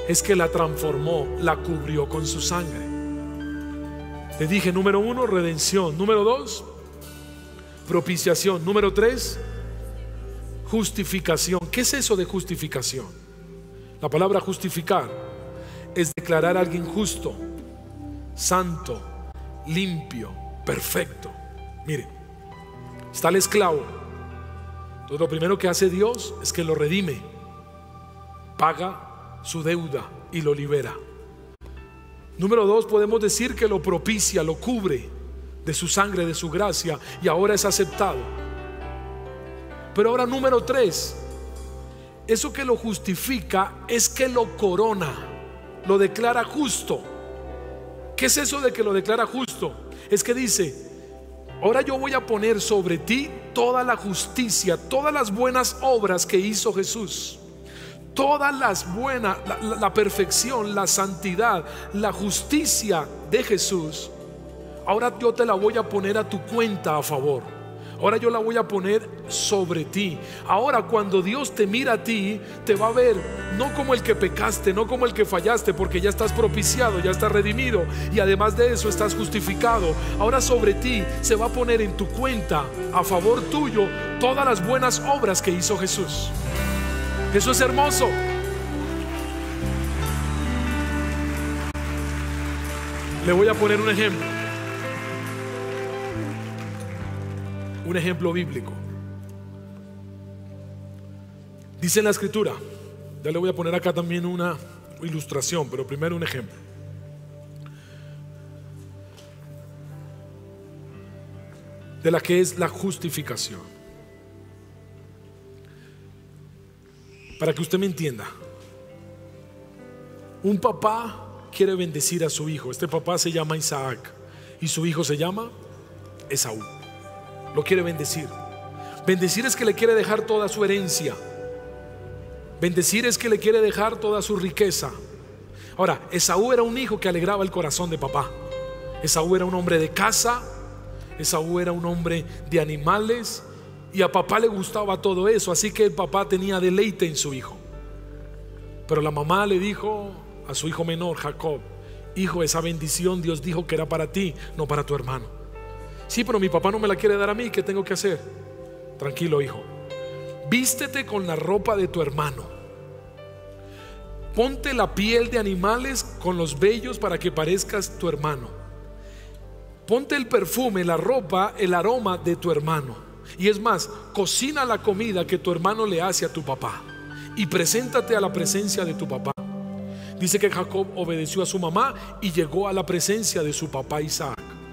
es que la transformó, la cubrió con su sangre. Te dije, número 1, redención. Número 2, propiciación. Número 3, justificación. ¿Qué es eso de justificación? La palabra justificar es declarar a alguien justo, santo, limpio, perfecto. Mire, está el esclavo. Entonces lo primero que hace Dios es que lo redime, paga su deuda y lo libera. Número 2, podemos decir que lo propicia, lo cubre de su sangre, de su gracia, y ahora es aceptado. Pero ahora número 3, eso que lo justifica es que lo corona, lo declara justo. ¿Qué es eso de que lo declara justo? Es que dice, ahora yo voy a poner sobre ti toda la justicia, todas las buenas obras que hizo Jesús, todas las buenas, la perfección, la santidad, la justicia de Jesús. Ahora yo te la voy a poner a tu cuenta a favor. Ahora yo la voy a poner sobre ti. Ahora cuando Dios te mira a ti, te va a ver no como el que pecaste, no como el que fallaste, porque ya estás propiciado, ya estás redimido, y además de eso estás justificado. Ahora sobre ti se va a poner en tu cuenta a favor tuyo todas las buenas obras que hizo Jesús. Eso es hermoso. Le voy a poner un ejemplo. Un ejemplo bíblico. Dice en la escritura, ya le voy a poner acá también una ilustración, pero primero un ejemplo. De la que es la justificación. Para que usted me entienda, un papá quiere bendecir a su hijo. Este papá se llama Isaac y su hijo se llama Esaú. Lo quiere bendecir. Bendecir es que le quiere dejar toda su herencia. Bendecir es que le quiere dejar toda su riqueza. Ahora, Esaú era un hijo que alegraba el corazón de papá. Esaú era un hombre de casa. Esaú era un hombre de animales, y a papá le gustaba todo eso. Así que el papá tenía deleite en su hijo. Pero la mamá le dijo a su hijo menor, Jacob: hijo, esa bendición Dios dijo que era para ti, no para tu hermano. Sí, pero mi papá no me la quiere dar a mí, ¿qué tengo que hacer? Tranquilo, hijo, vístete con la ropa de tu hermano, ponte la piel de animales con los vellos para que parezcas tu hermano, ponte el perfume, la ropa, el aroma de tu hermano, y es más, cocina la comida que tu hermano le hace a tu papá y preséntate a la presencia de tu papá. Dice que Jacob obedeció a su mamá y llegó a la presencia de su papá Isaac.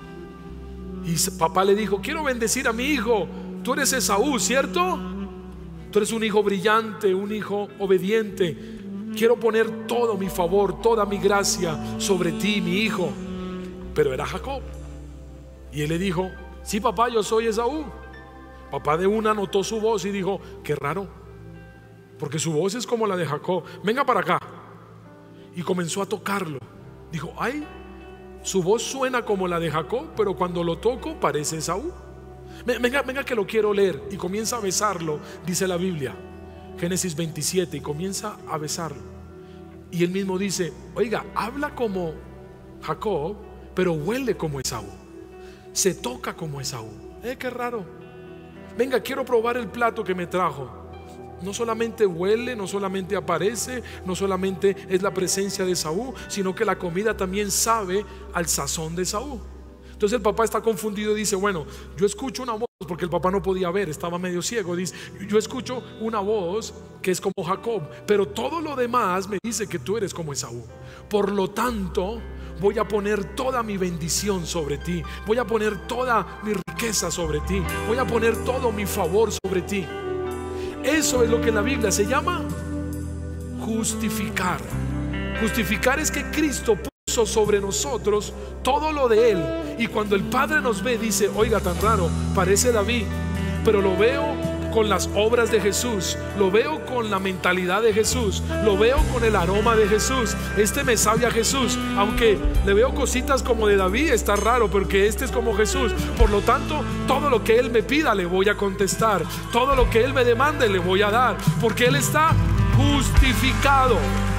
Y papá le dijo: quiero bendecir a mi hijo. Tú eres Esaú, ¿cierto? Tú eres un hijo brillante, un hijo obediente. Quiero poner todo mi favor, toda mi gracia sobre ti, mi hijo. Pero era Jacob. Y él le dijo: sí, papá, yo soy Esaú. Papá de una notó su voz y dijo: qué raro, porque su voz es como la de Jacob. Venga para acá. Y comenzó a tocarlo. Dijo: ay, su voz suena como la de Jacob, pero cuando lo toco parece Esaú. Venga que lo quiero leer. Y comienza a besarlo, dice la Biblia, Génesis 27, y comienza a besarlo. Y él mismo dice: oiga, habla como Jacob, pero huele como Esaú, se toca como Esaú. Qué raro. Venga, quiero probar el plato que me trajo. No solamente huele, no solamente aparece, no solamente es la presencia de Esaú, sino que la comida también sabe al sazón de Esaú. Entonces el papá está confundido y dice: bueno, yo escucho una voz, porque el papá no podía ver, estaba medio ciego. Dice: yo escucho una voz que es como Jacob, pero todo lo demás me dice que tú eres como Esaú. Por lo tanto, voy a poner toda mi bendición sobre ti, voy a poner toda mi riqueza sobre ti, voy a poner todo mi favor sobre ti. Eso es lo que en la Biblia se llama justificar. Justificar es que Cristo puso sobre nosotros todo lo de Él. Y cuando el Padre nos ve, dice: oiga, tan raro, parece David, pero lo veo con las obras de Jesús, lo veo con la mentalidad de Jesús, lo veo con el aroma de Jesús. Este me sabe a Jesús, aunque le veo cositas como de David, está raro, porque este es como Jesús. Por lo tanto, todo lo que Él me pida le voy a contestar, todo lo que Él me demande le voy a dar, porque Él está justificado.